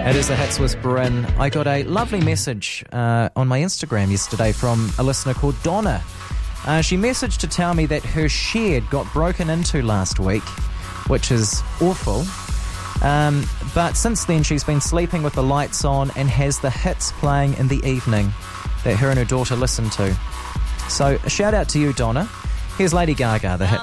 It is the Hits Whisperer, and I got a lovely message on my Instagram yesterday from a listener called Donna. She messaged to tell me that her shed got broken into last week, which is awful. But since then, she's been sleeping with the lights on and has the hits playing in the evening that her and her daughter listen to. So a shout out to you, Donna. Here's Lady Gaga, the hit.